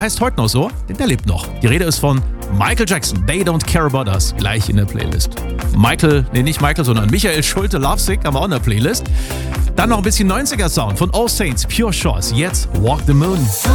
heißt heute noch so, denn der lebt noch. Die Rede ist von Michael Jackson, They Don't Care About Us, gleich in der Playlist. Nicht Michael, sondern Michael Schulte, Lovesick, haben wir auch in der Playlist. Dann noch ein bisschen 90er Sound von All Saints, Pure Shores, jetzt Walk the Moon.